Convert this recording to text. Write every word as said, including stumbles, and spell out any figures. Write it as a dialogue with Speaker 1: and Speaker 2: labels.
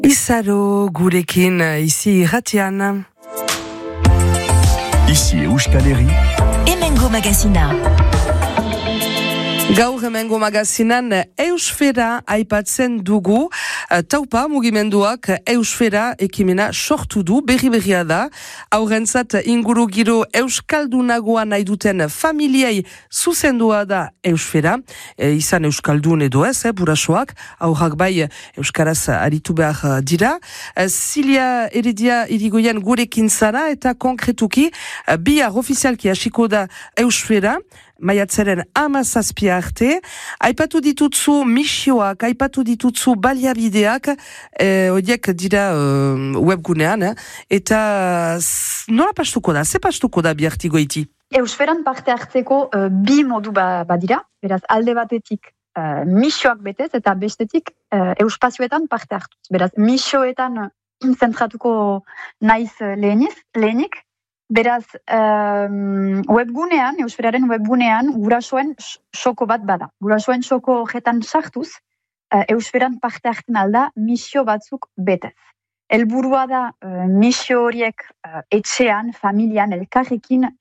Speaker 1: Izaro gurekin izi irratian.
Speaker 2: Ici Euskal Herri.
Speaker 3: Hemengo magazina.
Speaker 1: Gaur hemengo magazinan Eusfera aipatzen dugu. Taupa mugimenduak Eusfera ekimena sortu du, berri-berria da. Haurentzat inguru giro euskaldunagoa nahi duten familiei zuzendua da Eusfera. E, izan euskaldun edo ez, eh, burasoak. Aurrak bai euskaraz aritu behar dira. E, Zilia Heredia irigoien gurekin zara eta konkretuki bihar ofizialki hasiko da Eusfera. Maiatzaren hamazazpia arte, aipatu ditutzu misioak, aipatu ditutzu baliabideak, eh, horiek dira eh, webgunean, eh, eta nola pastuko da, ze pastuko da biharti goiti?
Speaker 4: Eusferan parte hartzeko uh, bi modu ba, badira, beraz alde batetik uh, misioak betez eta bestetik uh, euspazioetan parte hartuz. Beraz, misioetan uh, zentratuko naiz leheniz, lehenik, beraz, um, webgunean, Eusferaren webgunean, gurasoen soko bat bada. Gurasoen soko horretan sartuz, uh, Eusferan parte hartzen alda misio batzuk betez. Helburua da uh, misio horiek uh, etxean, familian, elkarrekin